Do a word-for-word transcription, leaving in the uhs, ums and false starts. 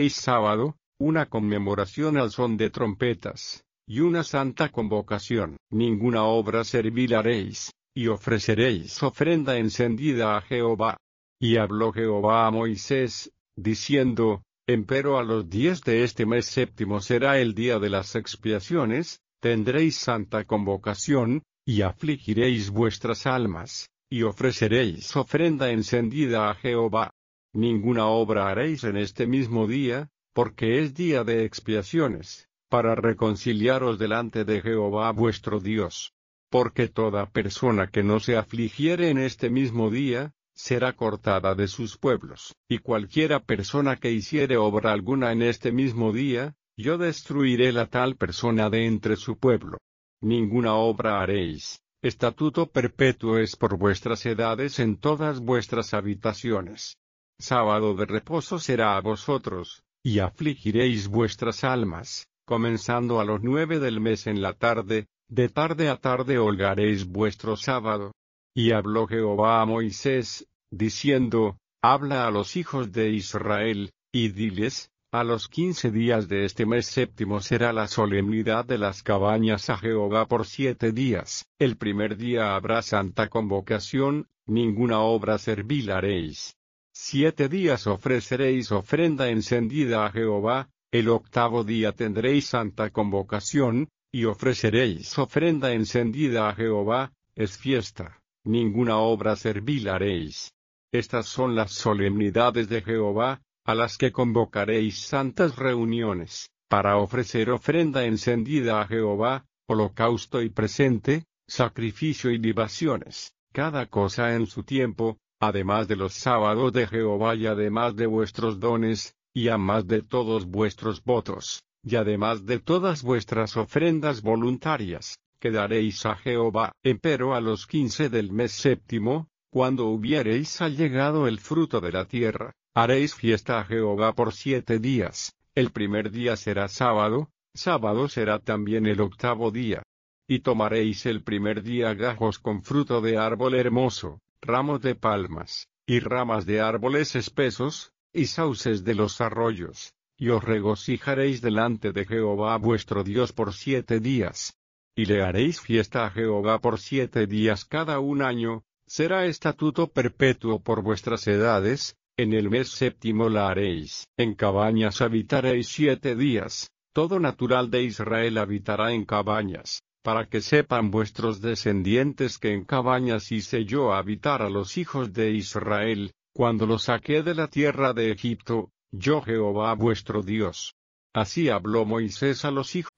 Es sábado, una conmemoración al son de trompetas, y una santa convocación. Ninguna obra servil haréis, y ofreceréis ofrenda encendida a Jehová. Y habló Jehová a Moisés, diciendo, Empero a los días de este mes séptimo será el día de las expiaciones, tendréis santa convocación, y afligiréis vuestras almas, y ofreceréis ofrenda encendida a Jehová. Ninguna obra haréis en este mismo día, porque es día de expiaciones, para reconciliaros delante de Jehová vuestro Dios. Porque toda persona que no se afligiere en este mismo día, será cortada de sus pueblos, y cualquiera persona que hiciere obra alguna en este mismo día, yo destruiré la tal persona de entre su pueblo. Ninguna obra haréis, estatuto perpetuo es por vuestras edades en todas vuestras habitaciones. Sábado de reposo será a vosotros, y afligiréis vuestras almas, comenzando a los nueve del mes en la tarde, de tarde a tarde holgaréis vuestro sábado. Y habló Jehová a Moisés, diciendo, Habla a los hijos de Israel, y diles, a los quince días de este mes séptimo será la solemnidad de las cabañas a Jehová por siete días. El primer día habrá santa convocación, ninguna obra servil haréis. Siete días ofreceréis ofrenda encendida a Jehová, el octavo día tendréis santa convocación, y ofreceréis ofrenda encendida a Jehová, es fiesta. Ninguna obra servil haréis. Estas son las solemnidades de Jehová, a las que convocaréis santas reuniones, para ofrecer ofrenda encendida a Jehová, holocausto y presente, sacrificio y libaciones, cada cosa en su tiempo, además de los sábados de Jehová y además de vuestros dones, y además de todos vuestros votos, y además de todas vuestras ofrendas voluntarias, que daréis a Jehová. Empero a los quince del mes séptimo, cuando hubiereis allegado el fruto de la tierra, haréis fiesta a Jehová por siete días. El primer día será sábado, sábado será también el octavo día. Y tomaréis el primer día gajos con fruto de árbol hermoso, ramos de palmas, y ramas de árboles espesos, y sauces de los arroyos, y os regocijaréis delante de Jehová vuestro Dios por siete días. Y le haréis fiesta a Jehová por siete días cada un año, será estatuto perpetuo por vuestras edades, en el mes séptimo la haréis. En cabañas habitaréis siete días, todo natural de Israel habitará en cabañas, para que sepan vuestros descendientes que en cabañas hice yo habitar a los hijos de Israel, cuando los saqué de la tierra de Egipto, yo Jehová vuestro Dios. Así habló Moisés a los hijos